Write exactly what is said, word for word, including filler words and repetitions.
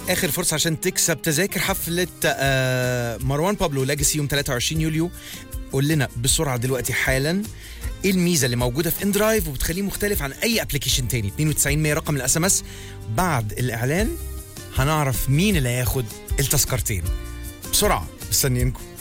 اخر فرصه عشان تكسب تذاكر حفله آه مروان بابلو لاجاسي يوم ثلاثة وعشرين يوليو. قول لنا بسرعه دلوقتي حالا ايه الميزه اللي موجوده في اندرايف وبتخليه مختلف عن اي ابلكيشن تاني. اتنين وتسعين مية رقم الاس ام اس. بعد الاعلان هنعرف مين اللي هياخد التذكرتين. بسرعه مستنيينكم.